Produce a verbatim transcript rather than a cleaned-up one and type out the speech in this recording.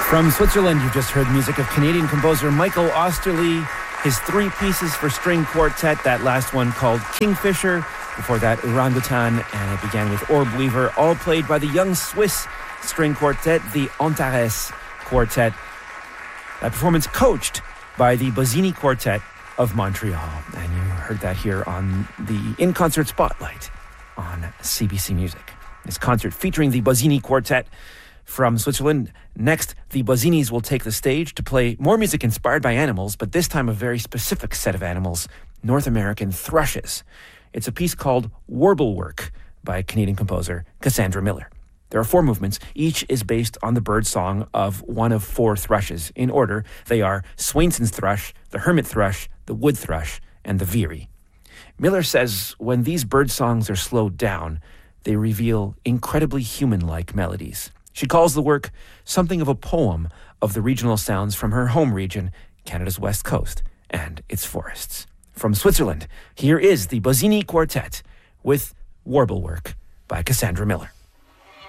From Switzerland, you've just heard music of Canadian composer Michael Osterley, his three pieces for string quartet, that last one called Kingfisher, before that Orangutan, and it began with Orb Weaver, all played by the young Swiss string quartet, the Antares Quartet. That performance coached by the Bozzini Quartet of Montreal. And you heard that here on the In-Concert Spotlight on C B C Music. This concert featuring the Bozzini Quartet from Switzerland. Next, the Bozzinis will take the stage to play more music inspired by animals, but this time a very specific set of animals, North American thrushes. It's a piece called Warblework by Canadian composer Cassandra Miller. There are four movements. Each is based on the bird song of one of four thrushes. In order, they are Swainson's thrush, the hermit thrush, the wood thrush, and the veery. Miller says when these bird songs are slowed down, they reveal incredibly human-like melodies. She calls the work something of a poem of the regional sounds from her home region, Canada's west coast, and its forests. From Switzerland, here is the Bozzini Quartet with Warblework by Cassandra Miller.